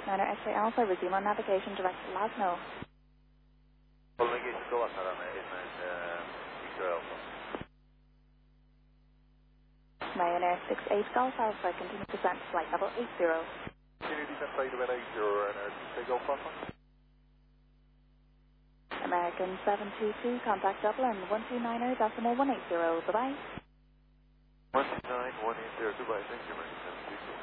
89er X-ray Alpha, resume on navigation direct to Lasno. Full navigation go on X-ray Alpha. Ryanair 68 Golf Alpha, continue descent to flight level 80. Continue descent flight level 80, Ryanair 68 Golf Alpha. American 722, contact Dublin, 129er decimal 180, bye-bye. 129, 180, goodbye, thank you, American.